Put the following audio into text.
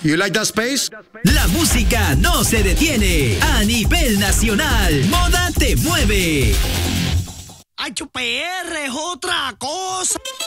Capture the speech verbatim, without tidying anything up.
You like that space? La música no se detiene. A nivel nacional, Moda Te Mueve. H P R es otra cosa.